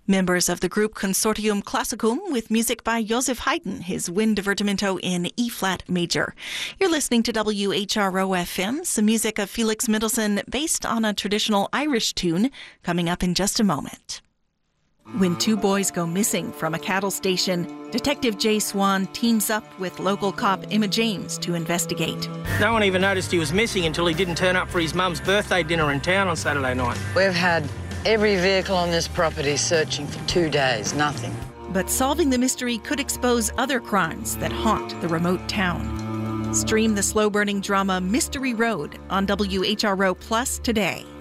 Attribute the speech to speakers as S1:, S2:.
S1: Members of the group Consortium Classicum with music by Joseph Haydn, his Wind Divertimento in E-flat major. You're listening to WHRO FM, some music of Felix Mendelssohn based on a traditional Irish tune, coming up in just a moment. When two boys go missing from a cattle station, Detective Jay Swan teams up with local cop Emma James to investigate.
S2: No one even noticed he was missing until he didn't turn up for his mum's birthday dinner in town on Saturday night.
S3: We've had every vehicle on this property searching for 2 days, nothing.
S1: But solving the mystery could expose other crimes that haunt the remote town. Stream the slow-burning drama Mystery Road on WHRO Plus today.